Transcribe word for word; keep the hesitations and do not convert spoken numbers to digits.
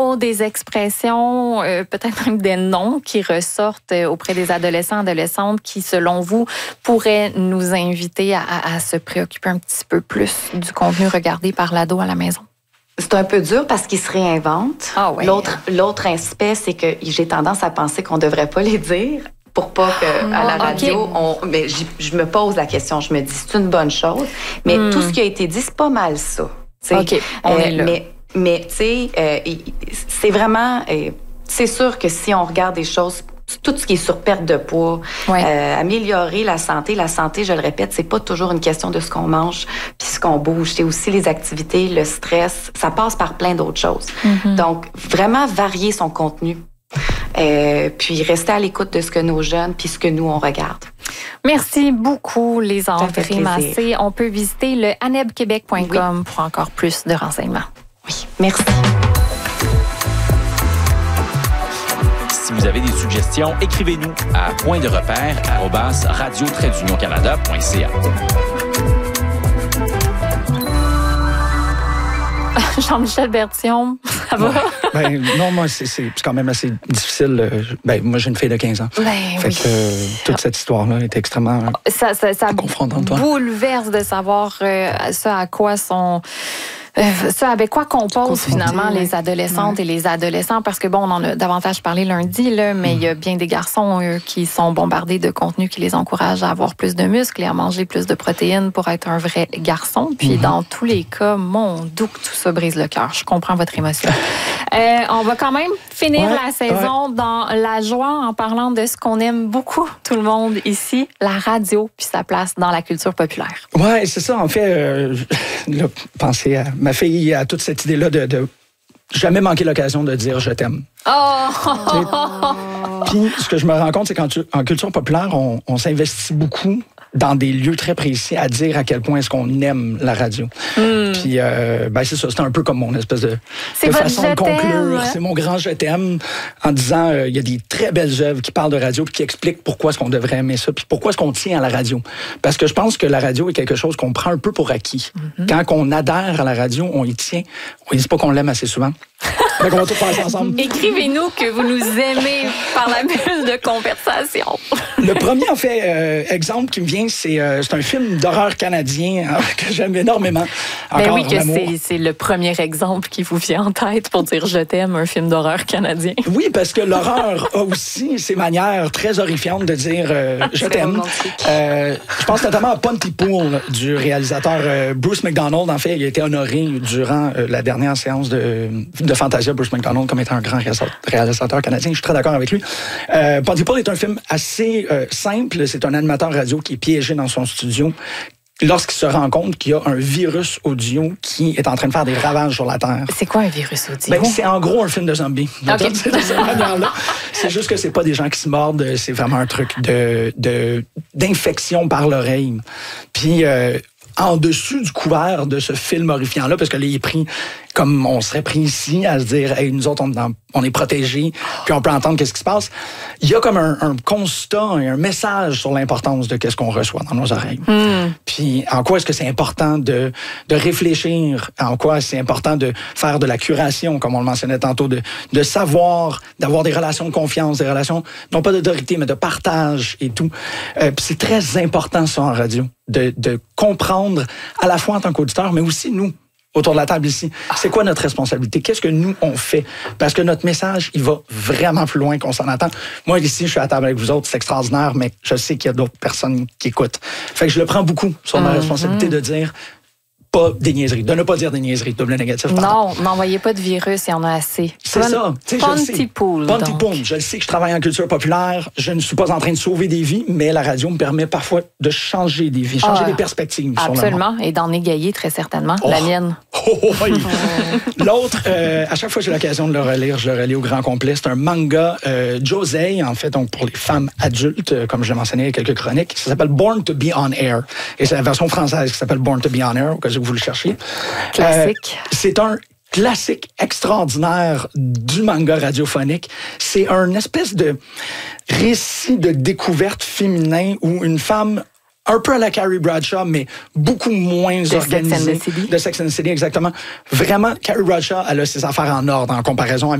mots, des expressions, euh, peut-être même des noms qui ressortent auprès des adolescents, adolescentes qui, selon vous, pourraient nous inviter à, à, à se préoccuper un petit peu plus du contenu regardé par l'ado à la maison? C'est un peu dur parce qu'ils se réinventent. Ah ouais. L'autre, l'autre aspect, c'est que j'ai tendance à penser qu'on ne devrait pas les dire pour pas qu'à Ah, la radio, okay. on, mais je me pose la question, je me dis, c'est une bonne chose, mais mm. tout ce qui a été dit, c'est pas mal ça. OK, on euh, est là. Mais, mais tu sais, euh, c'est vraiment... Euh, c'est sûr que si on regarde des choses... Tout ce qui est sur perte de poids, ouais. euh, améliorer la santé. La santé, je le répète, c'est pas toujours une question de ce qu'on mange puis ce qu'on bouge. C'est aussi les activités, le stress. Ça passe par plein d'autres choses. Mm-hmm. Donc, vraiment varier son contenu. Euh, puis rester à l'écoute de ce que nos jeunes puis ce que nous, on regarde. Merci beaucoup, les André Massé. On peut visiter le aneb québec point com oui. pour encore plus de renseignements. Oui, merci. Si vous avez des suggestions, écrivez-nous à point de repère arobase radio trait d'union canada point c a. Jean-Michel Bertillon, ça va? Ben, non, moi, c'est, c'est quand même assez difficile. Ben, moi, j'ai une fille de quinze ans. Ben, fait oui. que euh, toute cette histoire-là est extrêmement ça, ça, ça confrontante. Bouleverse de savoir euh, ce à quoi sont... Euh, ce avec quoi composent finalement les adolescentes ouais. et les adolescents, parce que bon, on en a davantage parlé lundi, là, mais il mmh. y a bien des garçons euh, qui sont bombardés de contenu qui les encourage à avoir plus de muscles et à manger plus de protéines pour être un vrai garçon. Puis mmh. dans tous les cas, mon doux que tout ça brise le cœur. Je comprends votre émotion. euh, on va quand même finir ouais, la saison ouais. dans la joie en parlant de ce qu'on aime beaucoup, tout le monde ici, la radio, puis sa place dans la culture populaire. Ouais, c'est ça. En fait, euh, là, pensez à ma fille a toute cette idée-là de, de jamais manquer l'occasion de dire « je t'aime ». Oh! Puis, ce que je me rends compte, c'est qu'en culture populaire, on, on s'investit beaucoup dans des lieux très précis à dire à quel point est-ce qu'on aime la radio. Mm. Puis, euh, ben c'est ça, c'est un peu comme mon espèce de, de façon de conclure. C'est mon grand « je t'aime » en disant, euh, il y a des très belles œuvres qui parlent de radio puis qui expliquent pourquoi est-ce qu'on devrait aimer ça puis pourquoi est-ce qu'on tient à la radio. Parce que je pense que la radio est quelque chose qu'on prend un peu pour acquis. Mm-hmm. Quand on adhère à la radio, on y tient. On ne dit pas qu'on l'aime assez souvent. Donc, on va tout passer ensemble. Écrivez-nous que vous nous aimez par la bulle de conversation. Le premier, en fait, euh, exemple qui me vient, c'est, euh, c'est un film d'horreur canadien hein, que j'aime énormément. Encore, ben oui, que c'est, c'est le premier exemple qui vous vient en tête pour dire « je t'aime », un film d'horreur canadien. Oui, parce que l'horreur a aussi ses manières très horrifiantes de dire euh, « je t'aime ». Euh, je pense notamment à Pontypool du réalisateur euh, Bruce McDonald. En fait, il a été honoré durant euh, la dernière séance de, de Fantasia, Bruce McDonald, comme étant un grand réalisateur canadien. Je suis très d'accord avec lui. Euh, Pontypool est un film assez euh, simple. C'est un animateur radio qui est piégé dans son studio lorsqu'il se rend compte qu'il y a un virus audio qui est en train de faire des ravages sur la Terre. C'est quoi un virus audio? Ben, c'est en gros un film de zombies. Okay. C'est de cette manière-là. C'est juste que c'est pas des gens qui se mordent, c'est vraiment un truc de, de, d'infection par l'oreille. Puis... Euh, en dessus du couvert de ce film horrifiant-là, parce que là, il est pris comme on serait pris ici, à se dire, hey, nous autres, on est, dans, on est protégés, puis on peut entendre qu'est-ce qui se passe. Il y a comme un, un constat et un message sur l'importance de qu'est-ce qu'on reçoit dans nos oreilles. Mm. Puis en quoi est-ce que c'est important de, de réfléchir, en quoi c'est important de faire de la curation, comme on le mentionnait tantôt, de, de savoir, d'avoir des relations de confiance, des relations, non pas d'autorité, mais de partage et tout. Euh, puis c'est très important, ça, en radio, de, de comprendre à la fois en tant qu'auditeur, mais aussi nous, autour de la table ici. C'est quoi notre responsabilité? Qu'est-ce que nous, on fait? Parce que notre message, il va vraiment plus loin qu'on s'en attend. Moi, ici, je suis à la table avec vous autres, c'est extraordinaire, mais je sais qu'il y a d'autres personnes qui écoutent. Fait que je le prends beaucoup sur ma mm-hmm. responsabilité de dire pas des niaiseries, de ne pas dire des niaiseries, double négatif. Pardon. Non, n'envoyez pas de virus, il y en a assez. C'est Pon- ça. Pontypool. Pontypool. Je le sais que je travaille en culture populaire, je ne suis pas en train de sauver des vies, mais la radio me permet parfois de changer des vies, changer ah, des perspectives. Absolument, et d'en égayer très certainement, oh. la mienne. Oh, oh, oui. L'autre, euh, à chaque fois que j'ai l'occasion de le relire, je le relis au grand complet. C'est un manga euh, Josei, en fait, donc pour les femmes adultes, euh, comme je l'ai mentionné il y a quelques chroniques. Ça s'appelle Born to be on Air. Et c'est la version française qui s'appelle Born to be on Air, au cas où vous le cherchiez. Classique. Euh, c'est un classique extraordinaire du manga radiophonique. C'est un espèce de récit de découverte féminin où une femme un peu à la Carrie Bradshaw, mais beaucoup moins de organisée. Sex and the City. De Sex and the City, exactement. Vraiment, Carrie Bradshaw, elle a ses affaires en ordre en comparaison à